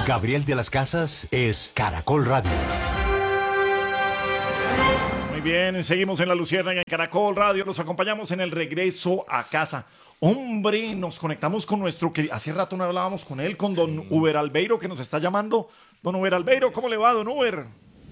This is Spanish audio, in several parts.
Gabriel de las Casas es Caracol Radio. Muy bien, seguimos en La Luciérnaga en Caracol Radio. Los acompañamos en el regreso a casa. Hombre, nos conectamos con nuestro que hace rato no hablábamos con él, con don Uber Albeiro, que nos está llamando. Don Uber Albeiro, ¿cómo le va, don Uber?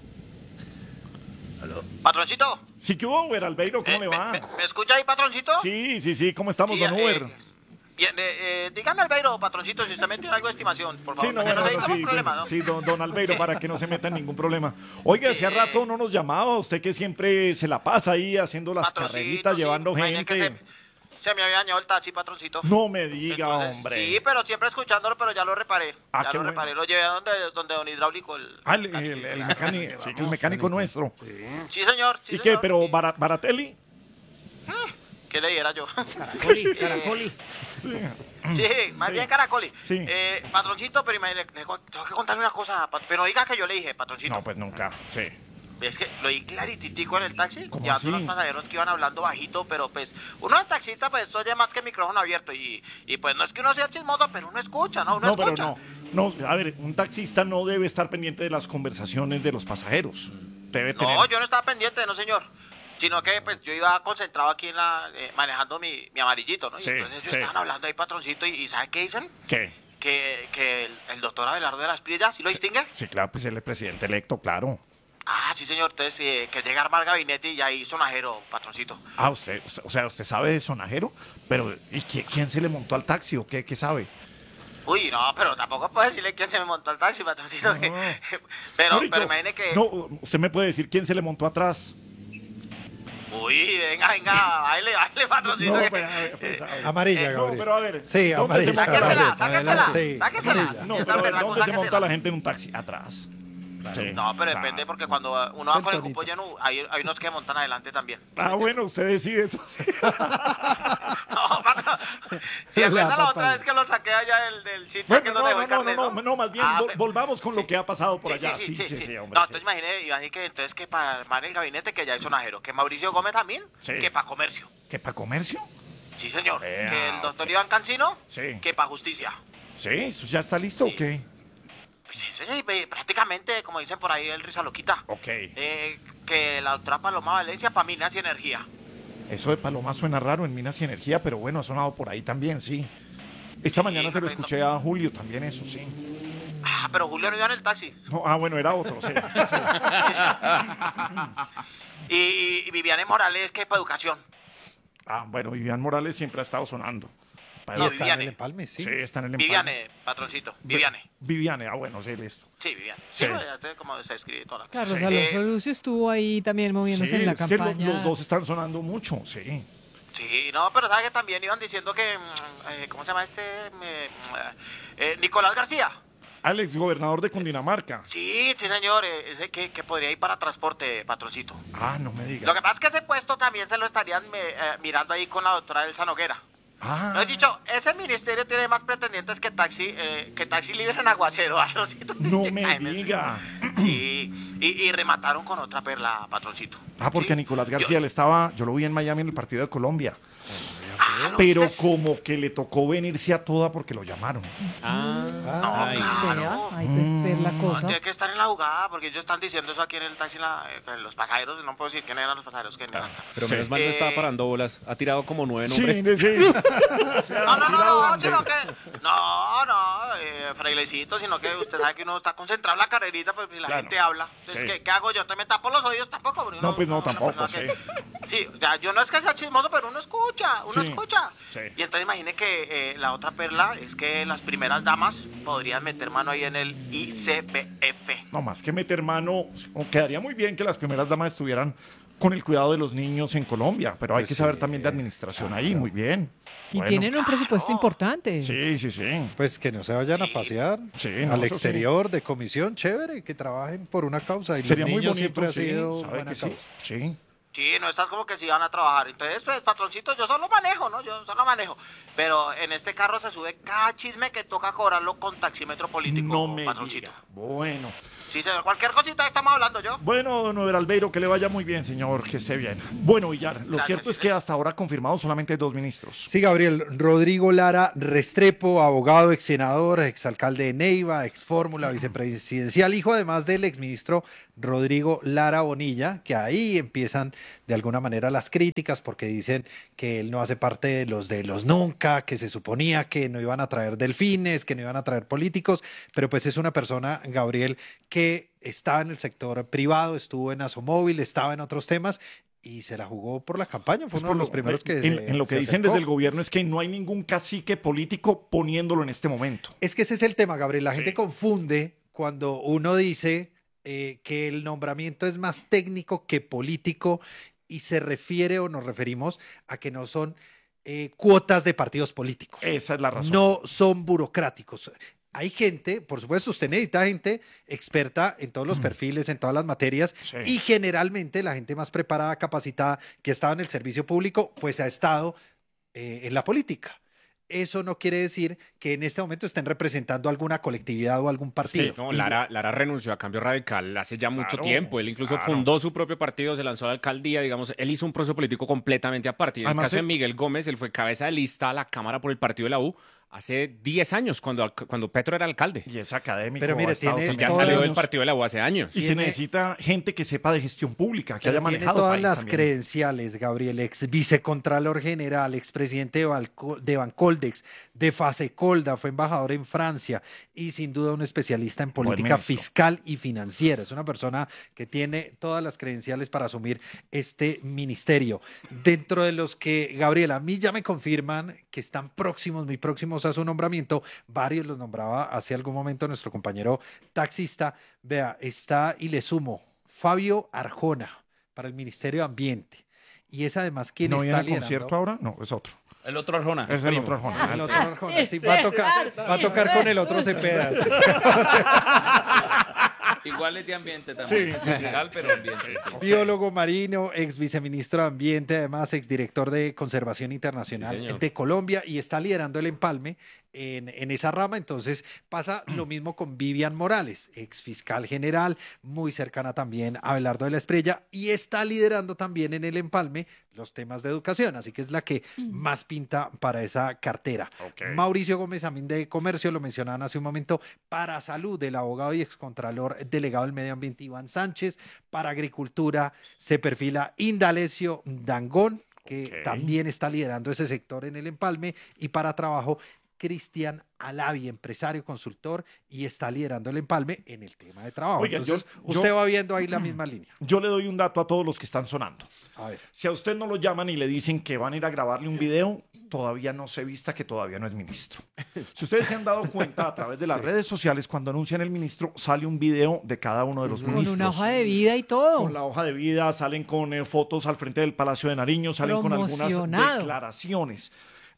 ¿Aló? ¿Patroncito? Sí, ¿qué hubo, Uber Albeiro? ¿Cómo le va? ¿Me escucha ahí, patroncito? Sí, ¿cómo estamos, Sí, don Uber? Bien, dígame, Albeiro, patroncito, si usted me tiene algo de estimación, por favor. Sí, no, Que bueno, tengamos sí, problema, ¿no? sí, don Albeiro, para que no se meta en ningún problema. Oiga, hacía rato no nos llamaba, usted que siempre se la pasa ahí haciendo las Patroncito, carreritas, sí, llevando imagine que gente. Se me había dañado el taxi, patroncito. No me diga, Entonces, hombre. Sí, pero siempre escuchándolo, pero ya lo reparé. Ah, Ya qué lo bueno. reparé, lo llevé a donde don Hidráulico. El Mecánico, sí, que el mecánico nuestro. Sí, señor. Sí, ¿Y qué, señor, pero sí. Baratelli? ¿Qué le diera yo? Caracoli. Sí. Sí, más Sí. bien Caracoli. Sí. Patroncito, pero tengo que contarle una cosa, pero diga que yo le dije, patroncito. No, pues nunca, sí. Es que lo oí clarititico en el taxi, ¿Cómo llevando así? unos pasajeros que iban hablando bajito, pero pues uno en taxista pues oye más que micrófono abierto y pues no es que uno sea chismoso, pero uno escucha, ¿no? Uno No, pero escucha. no, a ver, un taxista no debe estar pendiente de las conversaciones de los pasajeros. Debe tener... No, yo no estaba pendiente, no señor. Sino que pues yo iba concentrado aquí en manejando mi amarillito, ¿no? Y Sí, entonces sí. estaban hablando ahí, patroncito, y ¿sabe qué dicen? ¿Qué? Que el doctor Abelardo de las Pillas, ¿sí lo distingue? Sí, claro, pues él es presidente electo, claro. Ah, sí, señor. Entonces, que llega a armar gabinete y ahí sonajero, patroncito. Ah, o sea, usted sabe de sonajero, pero ¿y quién se le montó al taxi o qué sabe? Uy, no, pero tampoco puedo decirle quién se me montó al taxi, patroncito. No. Pero Mejor dicho, imagine que... No, usted me puede decir quién se le montó atrás. Uy, venga, baile, patroncito. No, que- pues, a ver, pues, a ver. Amarilla, No, Gabriel. pero a ver. Sí, ¿dónde se amarilla. monta la Sáquensela, gente? sáquensela, Sí, sáquensela. amarilla. No, Esta pero a ver, berraco, ¿dónde se sáquensela. monta la gente en un taxi? Atrás. Sí. No, pero Claro. depende porque cuando uno Es va con el el cupo tonito. lleno, hay unos que montan adelante también. Ah, bueno, usted decide eso. Sí. No, patrón. Si La acuerda la otra papaya. vez que lo saqué allá del sitio que Bueno, nos dejó el carnet, no, más bien Ah, volvamos con lo que ha pasado por Sí, allá. Sí, hombre. No, sí. entonces imagine, Iván, que entonces que para armar el gabinete que ya hay sonajero, que Mauricio Gómez también, Sí. que para comercio. ¿Qué, para comercio? Sí, señor. Ah, Que el doctor Iván Cancino, Sí. que para justicia. Sí, ¿eso ya está listo o Sí. qué? Pues sí, señor, y prácticamente, como dicen por ahí, el risa loquita. Ok. Que la doctora Paloma Valencia para Minas y Energía. Eso de Paloma suena raro en Minas y Energía, pero bueno, ha sonado por ahí también, sí. Esta mañana se lo correcto. escuché a Julio también, eso sí. Ah, pero Julio no iba en el taxi. No, bueno, era otro, sí. Y Viviane Morales, que para educación. Ah, bueno, Vivian Morales siempre ha estado sonando. Para No, Y eso- está en el Viviane. empalme, sí. sí, está en el empalme. Viviane, patroncito. Viviane. Viviane, bueno, sí, listo. Sí, Viviane. Sí. Sí, ya sé cómo se escribe toda la... Carlos Sí. Alonso Lucio estuvo ahí también moviéndose Sí, en la es que campaña. los dos están sonando mucho, sí. Sí, no, pero sabes que también iban diciendo que, ¿cómo se llama este? Nicolás García. Alex, gobernador de Cundinamarca. Sí, sí, señor, ese que podría ir para transporte, patroncito. Ah, no me Lo diga. que pasa es que ese puesto también se lo estarían mirando ahí con la doctora Elsa Noguera. Ah, Lo he dicho, ese ministerio tiene más pretendientes que taxi libre en aguacero. Alosito. no me Ay, diga. Sí, y remataron con otra perla, patroncito. Ah, porque Sí. a Nicolás García yo lo vi en Miami en el partido de Colombia. Ah, no, Pero usted- como que le tocó venirse a toda porque lo llamaron. No, Ay. claro. Vea, ahí puede ser la cosa. Tiene que estar en la jugada, porque ellos están diciendo eso aquí en el taxi, los pasajeros, no puedo decir quién eran los pasajeros que Pero Sí. menos mal no estaba parando bolas. Ha tirado como 9 Sí, nombres. sí. Se ha No, tirado no, donde- sino que, frailecito, sino que usted sabe que uno está concentrado en la carrerita, pues si la Claro. gente habla. Entonces, Sí. ¿qué hago yo? ¿Te me tapo los oídos tampoco? Porque No, uno- pues no, uno es una tampoco, persona que- Sí, o sea, yo no es que sea chismoso, pero uno escucha, Sí, sí. Y entonces imagine que la otra perla es que las primeras damas podrían meter mano ahí en el ICBF. No más que meter mano, quedaría muy bien que las primeras damas estuvieran con el cuidado de los niños en Colombia, pero hay Pues que saber sí, también de administración ahí, muy bien. Y Bueno, tienen un presupuesto importante. Sí, sí, sí. Pues que no se vayan a pasear Sí, no, al eso exterior de comisión, chévere, que trabajen por una causa. Y Sería los muy niños bonito, siempre ha sí, sido ¿sabe buena que sí? causa. Sí. Sí, no estás como que si van a trabajar. Entonces, pues, patroncito, yo solo manejo, ¿no? Yo solo manejo. Pero en este carro se sube cada chisme que toca cobrarlo con taxímetro político, No me patroncito. diga. Bueno. Sí, señor. Cualquier cosita estamos hablando yo. Bueno, don Albeiro, que le vaya muy bien, señor, que esté bien. Bueno, Villar, lo Gracias, cierto es sí, que hasta ahora confirmados solamente 2 ministros. Sí, Gabriel, Rodrigo Lara Restrepo, abogado, ex senador, ex alcalde de Neiva, ex fórmula vicepresidencial, hijo además del exministro Rodrigo Lara Bonilla, que ahí empiezan de alguna manera las críticas porque dicen que él no hace parte de los nunca, que se suponía que no iban a traer delfines, que no iban a traer políticos, pero pues es una persona, Gabriel, que estaba en el sector privado, estuvo en Asomóvil, estaba en otros temas y se la jugó por la campaña. Fue Pues uno de los primeros que en lo que se dicen acercó. desde el gobierno es que no hay ningún cacique político poniéndolo en este momento. Es que ese es el tema, Gabriel. La gente confunde cuando uno dice que el nombramiento es más técnico que político y se refiere o nos referimos a que no son cuotas de partidos políticos. Esa es la razón. No son burocráticos. Hay gente, por supuesto, usted necesita gente experta en todos los perfiles, en todas las materias, Sí. y generalmente la gente más preparada, capacitada, que ha estado en el servicio público, pues ha estado en la política. Eso no quiere decir que en este momento estén representando alguna colectividad o algún partido. No, Lara renunció a Cambio Radical hace ya mucho Claro, tiempo. Él incluso claro. fundó su propio partido, se lanzó a la alcaldía, digamos, él hizo un proceso político completamente aparte. Y en el Además, caso de él- Miguel Gómez, él fue cabeza de lista a la Cámara por el partido de la U hace 10 años, cuando Petro era alcalde. Y es académico. Pero mire, ha estado tiene Él ya también todas salió las- del años. partido de la U hace años. Y se tiene- necesita gente que sepa de gestión pública, que Pero haya tiene manejado todas país las también. credenciales, Gabriel, ex vicecontralor general, expresidente de Bancoldex, de Fasecolda, fue embajador en Francia y sin duda un especialista en política ministro. fiscal y financiera. Es una persona que tiene todas las credenciales para asumir este ministerio. Dentro de los que, Gabriel, a mí ya me confirman que están próximos, muy próximos a su nombramiento, varios los nombraba hace algún momento nuestro compañero taxista. Vea, está y le sumo Fabio Arjona para el Ministerio de Ambiente. Y es además quien ¿No está viene al liderando. concierto ahora? No, es otro. El otro Arjona. Es el otro Arjona. El otro Arjona, sí, va a tocar con el otro Cepeda. Igual es de ambiente también. Sí, sí, sí. Musical, pero ambiente. sí. Biólogo marino, ex viceministro de Ambiente, además ex director de Conservación Internacional Sí, señor. de Colombia y está liderando el empalme en esa rama. Entonces pasa lo mismo con Vivian Morales, ex fiscal general, muy cercana también a Abelardo de la Espriella y está liderando también en el empalme los temas de educación. Así que es la que más pinta para esa cartera. Ok. Mauricio Gómez Amín de Comercio, lo mencionaban hace un momento, para Salud, el abogado y excontralor delegado del Medio Ambiente Iván Sánchez, para Agricultura se perfila Indalecio Dangón, que Ok. también está liderando ese sector en el empalme, y para Trabajo Cristian Alavi, empresario, consultor, y está liderando el empalme en el tema de trabajo. Oiga, Entonces, yo- usted va viendo ahí la misma línea. Yo le doy un dato a todos los que están sonando. A ver. Si a usted no lo llaman y le dicen que van a ir a grabarle un video, todavía no se vista que todavía no es ministro. Si ustedes se han dado cuenta a través de las redes sociales, cuando anuncian el ministro, sale un video de cada uno de los Con ministros. una hoja de vida y todo. Con la hoja de vida, salen con fotos al frente del Palacio de Nariño, salen con algunas Promocionado. declaraciones.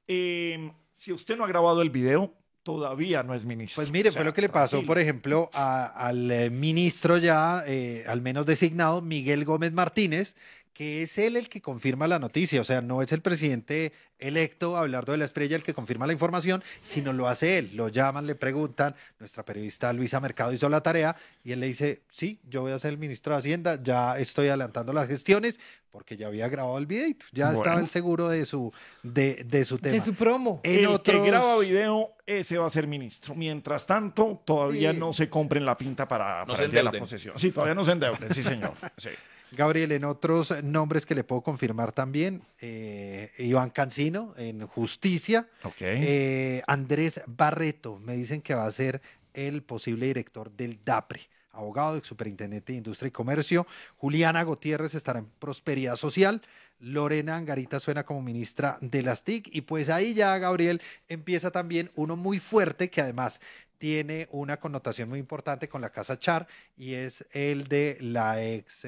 Si usted no ha grabado el video, todavía no es ministro. Pues mire, O sea, fue lo que le pasó, tranquilo. por ejemplo, al ministro ya, al menos designado, Miguel Gómez Martínez, que es él el que confirma la noticia. O sea, no es el presidente electo, Abelardo de la Espriella, el que confirma la información, sino lo hace él. Lo llaman, le preguntan, nuestra periodista Luisa Mercado hizo la tarea y él le dice, sí, yo voy a ser el ministro de Hacienda, ya estoy adelantando las gestiones porque ya había grabado el videito, ya Bueno. estaba el seguro de su tema. De su promo. En El otros- que graba video, ese va a ser ministro. Mientras tanto, todavía Sí. no se compren la pinta para se el día de la endeuden. posesión. Sí, todavía no se endeuden, sí, señor. Sí. Gabriel, en otros nombres que le puedo confirmar también, Iván Cancino en Justicia, Ok. Andrés Barreto, me dicen que va a ser el posible director del DAPRE, abogado, ex superintendente de Industria y Comercio, Juliana Gutiérrez estará en Prosperidad Social, Lorena Angarita suena como ministra de las TIC y pues ahí ya, Gabriel, empieza también uno muy fuerte que además tiene una connotación muy importante con la Casa Char y es el de la ex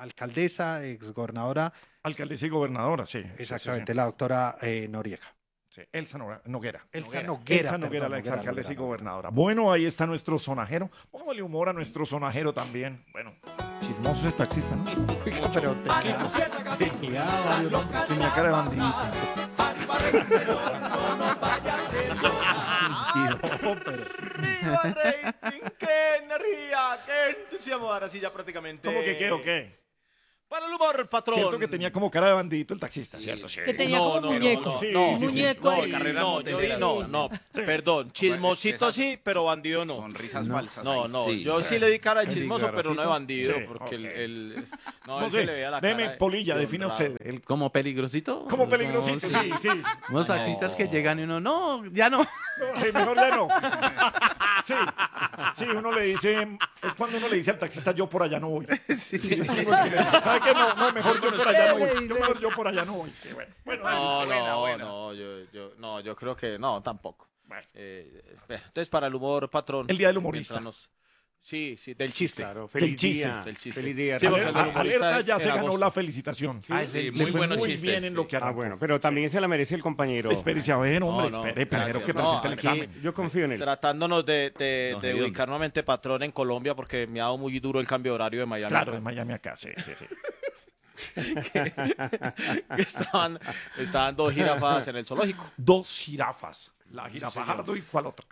alcaldesa, ex gobernadora, Alcaldesa y gobernadora, sí. exactamente, Sí, sí, la doctora Noriega. Sí, Elsa Noguera. Elsa Noguera. Elsa Noguera, la exalcaldesa y gobernadora. Bueno, ahí está nuestro sonajero. Póngale humor a nuestro sonajero también. Bueno, chismoso ese taxista, ¿no? Pero tenía varios nombres. Tenía cara de bandido. No, pero- ¡Viva el rating! ¡Qué energía! ¡Qué entusiasmo! Ahora sí, ya prácticamente. ¿Cómo que qué o qué? Para el humor, patrón. Cierto que tenía como cara de bandito el taxista, ¿cierto? Sí. Que tenía como muñeco. Sí, no, sí, sí. muñeco no, ahí. yo di- no, perdón, chismosito sí, pero bandido no. Sonrisas falsas. No, ahí. Sí. yo sí le di cara de chismoso, claro, pero sí. no de bandido, Sí, porque ok. no, No él sé, se le veía la cara. deme polilla, defina usted. El, ¿Como peligrosito? como peligrosito, No, sí, sí. Unos taxistas que llegan y uno, no, ya no. No, sí, mejor ya no. Sí, sí, uno le dice, es cuando uno le dice al taxista, yo por allá no voy. Sí, yo soy el que le dice, ¿sabe qué? No, mejor yo por allá no voy. Yo por allá no voy. Sí, bueno, Yo creo que no, tampoco. Bueno. Entonces, para el humor, patrón. El día del humorista. mientras Sí, del chiste. Claro, Del feliz chiste. día. Del chiste. Feliz día. Sí, porque también. el humorista Alerta es ya en se ganó agosto. la felicitación. Sí, muy Le fue buenos muy chistes, bien en sí. lo que arrancó. Bueno, pero también se la merece el compañero. Espérese a ver, hombre, No, espere primero gracias. que No, presente el aquí- examen. Yo confío en él. Tratándonos de Hediondo. ubicar nuevamente patrón en Colombia, porque me ha dado muy duro el cambio de horario de Miami. Claro, de Miami acá, sí. Estaban dos jirafas en el zoológico. Dos jirafas. La jirafa Jardo y cuál otra.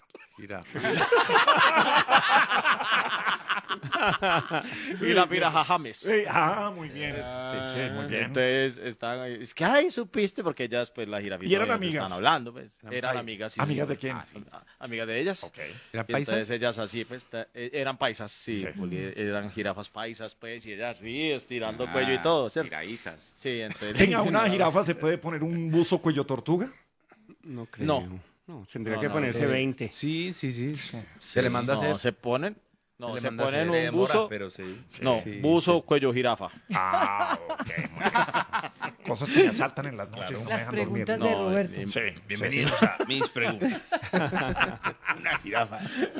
Y la piraja James. Sí, muy bien. Sí, muy bien. Entonces estaban ahí. Es que, ay, supiste, porque ellas, pues, la jirafita. ¿Y eran ellas amigas? Estaban hablando, pues. Eran amigas, sí. ¿Amigas de quién? Amigas de ellas. Ok. ¿Eran Y paisas? entonces ellas así, pues, eran paisas, sí. Sí. Porque eran jirafas paisas, pues, y ellas sí, estirando cuello y todo, ¿cierto? Tiraditas. Sí, entonces. Venga, ¿una jirafa se puede poner un buzo cuello tortuga? No creo. No. No, tendría No, que no, ponerse 20. Sí. Se le manda a hacer. No, se ponen. No, se manda a ponen hacer. un buzo. Pero sí. No, Sí. buzo, cuello, jirafa. Ok, muy bien. Cosas que me asaltan en las noches, no me Las dejan dormir. preguntas de Roberto. Sí, Bienvenidos a mis preguntas. Una jirafa.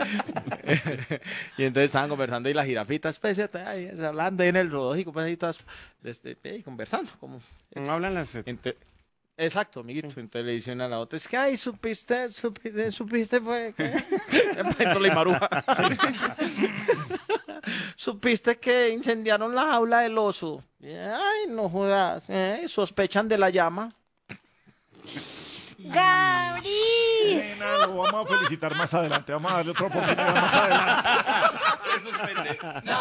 Y entonces estaban conversando y las jirafitas, pues, ahí, hablando ahí en el zoológico, pues ahí todas, conversando, como. No hablan las... Exacto, amiguito. Entonces le dicen a la otra, es que, ay, supiste, pues, ¿qué? Entonces la maruja. Supiste que incendiaron la jaula del oso. Ay, no jodas, sospechan de la llama. ¡Gabriel! Nena, lo vamos a felicitar más adelante. Vamos a darle otra oportunidad más adelante.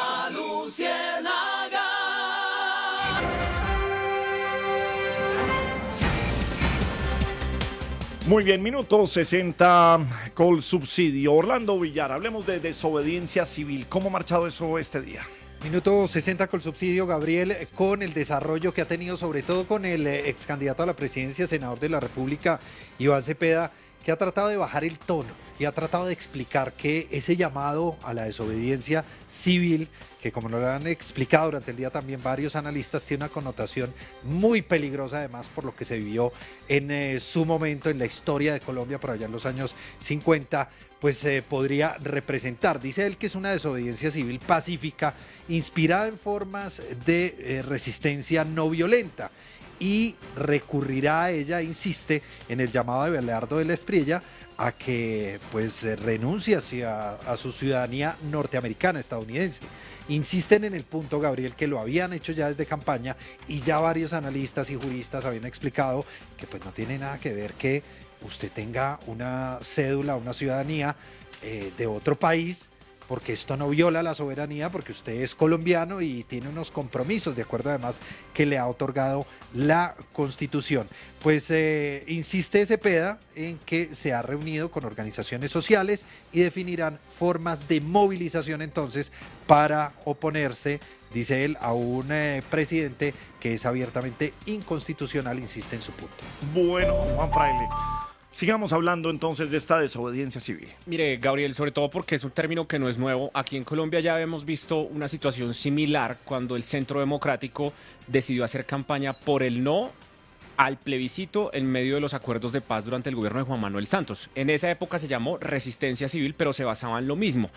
Muy bien, minuto 60 con subsidio. Orlando Villar, hablemos de desobediencia civil. ¿Cómo ha marchado eso este día? Minuto 60 con subsidio, Gabriel, con el desarrollo que ha tenido, sobre todo con el ex candidato a la presidencia, senador de la República, Iván Cepeda, que ha tratado de bajar el tono y ha tratado de explicar que ese llamado a la desobediencia civil, que como lo han explicado durante el día también varios analistas, tiene una connotación muy peligrosa, además por lo que se vivió en su momento en la historia de Colombia por allá en los años 50, pues podría representar. Dice él que es una desobediencia civil pacífica, inspirada en formas de resistencia no violenta, y recurrirá a ella, insiste, en el llamado de Belardo de la Espriella a que pues renuncie a su ciudadanía norteamericana, estadounidense. Insisten en el punto, Gabriel, que lo habían hecho ya desde campaña y ya varios analistas y juristas habían explicado que pues no tiene nada que ver que usted tenga una cédula, una ciudadanía de otro país, porque esto no viola la soberanía, porque usted es colombiano y tiene unos compromisos, de acuerdo además que le ha otorgado la Constitución. Pues insiste Cepeda en que se ha reunido con organizaciones sociales y definirán formas de movilización entonces para oponerse, dice él, a un presidente que es abiertamente inconstitucional, insiste en su punto. Bueno, Juan Fraile, sigamos hablando entonces de esta desobediencia civil. Mire, Gabriel, sobre todo porque es un término que no es nuevo. Aquí en Colombia ya hemos visto una situación similar cuando el Centro Democrático decidió hacer campaña por el no al plebiscito en medio de los acuerdos de paz durante el gobierno de Juan Manuel Santos. En esa época se llamó resistencia civil, pero se basaba en lo mismo.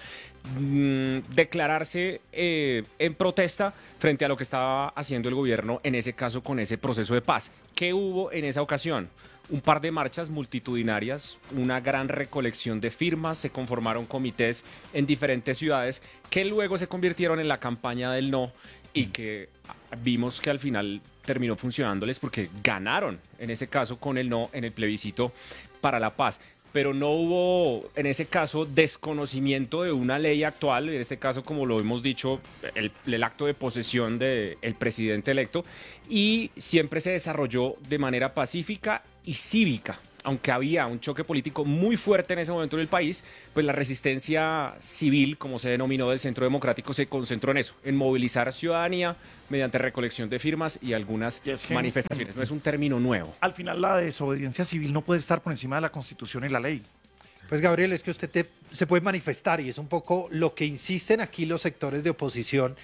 Declararse en protesta frente a lo que estaba haciendo el gobierno, en ese caso con ese proceso de paz. ¿Qué hubo en esa ocasión? Un par de marchas multitudinarias, una gran recolección de firmas, se conformaron comités en diferentes ciudades que luego se convirtieron en la campaña del no y que vimos que al final terminó funcionándoles porque ganaron, en ese caso con el no en el plebiscito para la paz. Pero no hubo, en ese caso, desconocimiento de una ley actual, en este caso, como lo hemos dicho, el acto de posesión del presidente electo, y siempre se desarrolló de manera pacífica y cívica. Aunque había un choque político muy fuerte en ese momento en el país, pues la resistencia civil, como se denominó del Centro Democrático, se concentró en eso, en movilizar ciudadanía mediante recolección de firmas y algunas manifestaciones. No es un término nuevo. Al final la desobediencia civil no puede estar por encima de la Constitución y la ley. Pues Gabriel, es que usted se puede manifestar y es un poco lo que insisten aquí los sectores de oposición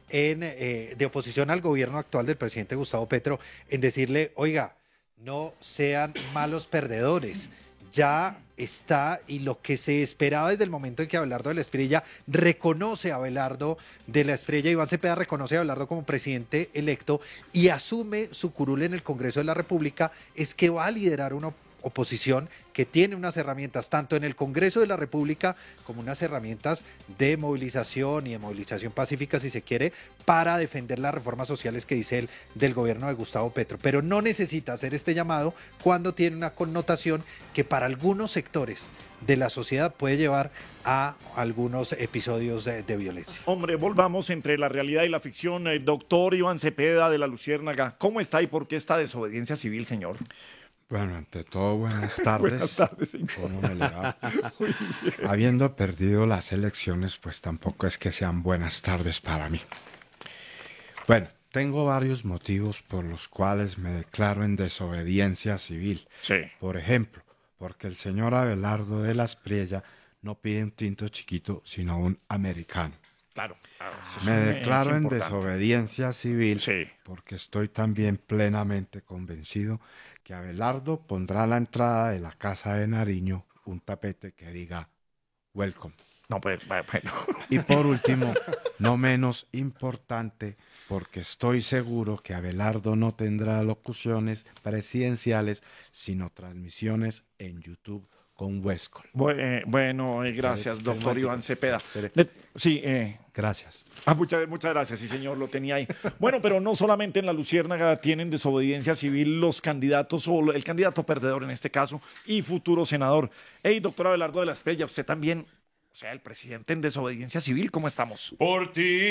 de oposición al gobierno actual del presidente Gustavo Petro, en decirle, oiga, no sean malos perdedores. Ya está, y lo que se esperaba desde el momento en que Abelardo de la Espriella reconoce a Abelardo de la Espriella, Iván Cepeda reconoce a Abelardo como presidente electo y asume su curul en el Congreso de la República, es que va a liderar una oposición que tiene unas herramientas tanto en el Congreso de la República como unas herramientas de movilización y de movilización pacífica, si se quiere, para defender las reformas sociales que dice él del gobierno de Gustavo Petro. Pero no necesita hacer este llamado cuando tiene una connotación que para algunos sectores de la sociedad puede llevar a algunos episodios de violencia. Hombre, volvamos entre la realidad y la ficción. Doctor Iván Cepeda de la Luciérnaga, ¿cómo está y por qué esta desobediencia civil, señor? Bueno, ante todo, buenas tardes. Buenas tardes, señor. ¿Cómo me le va? Habiendo perdido las elecciones, pues tampoco es que sean buenas tardes para mí. Bueno, tengo varios motivos por los cuales me declaro en desobediencia civil. Sí. Por ejemplo, porque el señor Abelardo de la Espriella no pide un tinto chiquito, sino un americano. Claro. Me declaro en desobediencia civil Sí. porque estoy también plenamente convencido que Abelardo pondrá a la entrada de la Casa de Nariño un tapete que diga welcome. No, pues, bueno. Y por último, no menos importante, porque estoy seguro que Abelardo no tendrá locuciones presidenciales, sino transmisiones en YouTube con Huescol. Bueno, gracias, doctor Iván Cepeda. Sí, Gracias. muchas gracias, sí, señor, lo tenía ahí. Bueno, pero no solamente en la Luciérnaga tienen desobediencia civil los candidatos, o el candidato perdedor en este caso, y futuro senador. Hey, doctor Abelardo de la Espriella, usted también, o sea, el presidente en desobediencia civil, ¿cómo estamos? Por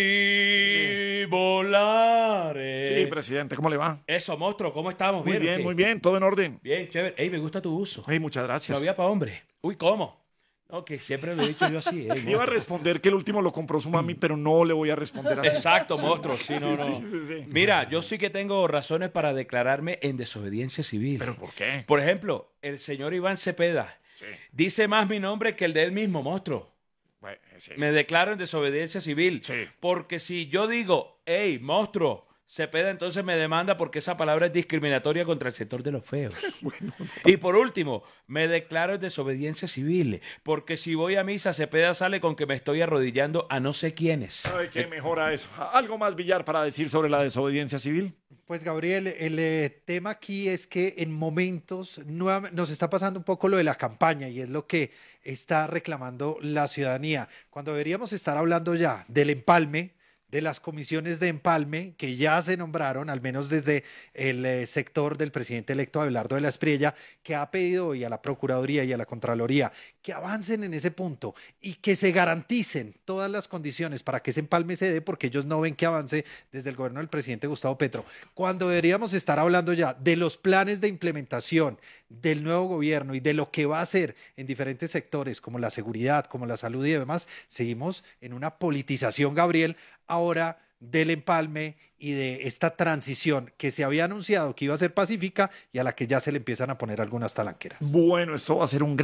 ti volaré. Sí, presidente, ¿cómo le va? Eso, monstruo, ¿cómo estamos? Muy bien, ¿o qué? muy bien, todo en orden. Bien, chévere. Ey, me gusta tu uso. Hey, muchas gracias. Todavía para hombre. Uy, ¿cómo? No, que siempre lo he dicho yo así. Iba a monstruo. responder que el último lo compró su mami, pero no le voy a responder así. Exacto, monstruo. Sí, no. Sí. Mira, yo sí que tengo razones para declararme en desobediencia civil. ¿Pero por qué? Por ejemplo, el señor Iván Cepeda Sí. dice más mi nombre que el de él mismo, monstruo. Bueno, sí. Me declaro en desobediencia civil. Sí. Porque si yo digo, hey, monstruo, Cepeda entonces me demanda porque esa palabra es discriminatoria contra el sector de los feos. Y por último, me declaro en desobediencia civil. Porque si voy a misa, Cepeda sale con que me estoy arrodillando a no sé quiénes. Ay, qué mejora eso. ¿Algo más, Villar, para decir sobre la desobediencia civil? Pues Gabriel, el tema aquí es que en momentos nos está pasando un poco lo de la campaña y es lo que está reclamando la ciudadanía. Cuando deberíamos estar hablando ya del empalme, de las comisiones de empalme que ya se nombraron, al menos desde el sector del presidente electo Abelardo de la Espriella, que ha pedido hoy a la Procuraduría y a la Contraloría que avancen en ese punto y que se garanticen todas las condiciones para que ese empalme se dé, porque ellos no ven que avance desde el gobierno del presidente Gustavo Petro. Cuando deberíamos estar hablando ya de los planes de implementación del nuevo gobierno y de lo que va a hacer en diferentes sectores como la seguridad, como la salud y demás, seguimos en una politización, Gabriel, ahora del empalme y de esta transición que se había anunciado que iba a ser pacífica y a la que ya se le empiezan a poner algunas talanqueras. Bueno, esto va a ser un gran